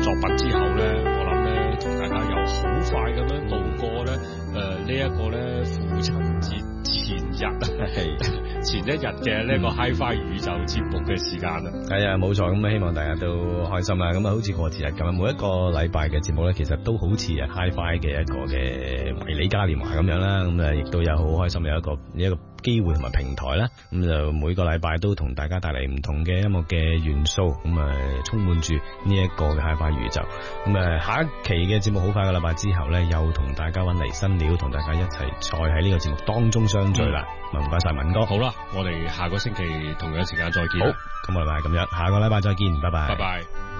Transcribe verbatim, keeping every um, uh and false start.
作品之後咧，我諗咧同大家又好快咁樣度過咧，誒、呃、呢一個咧父親節前日前一日嘅呢個 Hi-Fi 宇宙節目嘅時間啦。 係啊，冇錯，咁希望大家都開心啦。咁啊，好似過節日咁，每一個禮拜嘅節目咧，其實都好似啊 Hi-Fi 嘅一個嘅迷你嘉年華咁樣啦。咁啊，亦都有好開心有一個一個機會同埋平台啦。咁就每個禮拜都同大家帶嚟唔同嘅音樂嘅元素，咁啊充滿住呢一個嘅 Hi-Fi 宇宙。咁啊，下一期嘅節目好快個禮拜之後咧，又同大家揾嚟新料，同大家一齊再喺呢個節目當中相聚啦。唔該晒文哥。 好啦，我哋下個星期同樣時間再見。 好，咁我哋係咁樣，下個禮拜再見，拜拜。 拜拜。